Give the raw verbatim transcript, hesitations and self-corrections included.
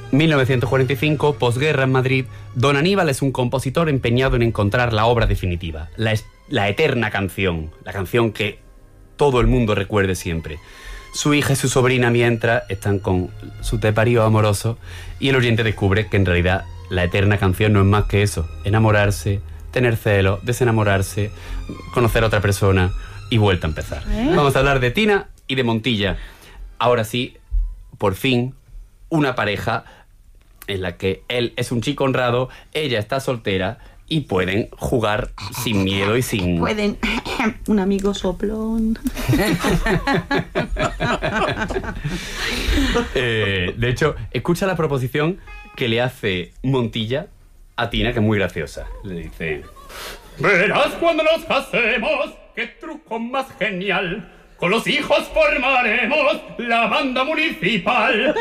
mil novecientos cuarenta y cinco, posguerra en Madrid, don Aníbal es un compositor empeñado en encontrar la obra definitiva, la, es, la eterna canción, la canción que todo el mundo recuerde siempre. Su hija y su sobrina, mientras, están con su teparío amoroso y el oyente descubre que en realidad la eterna canción no es más que eso: enamorarse, tener celos, desenamorarse, conocer a otra persona y vuelta a empezar. ¿Eh? Vamos a hablar de Tina y de Montilla. Ahora sí, por fin, una pareja en la que él es un chico honrado, ella está soltera y pueden jugar sin miedo y sin... Pueden... Un amigo soplón. eh, de hecho, escucha la proposición que le hace Montilla a Tina, que es muy graciosa. Le dice... Verás cuando nos casemos, qué truco más genial. Con los hijos formaremos la banda municipal.